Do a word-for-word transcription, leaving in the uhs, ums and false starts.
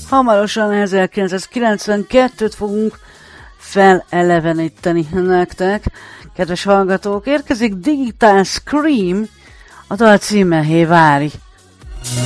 Hamarosan ezerkilencszázkilencvenkettőt fogunk feleleveníteni nektek, kedves hallgatók. Érkezik Digital Scream, a dal címe Hey Vári.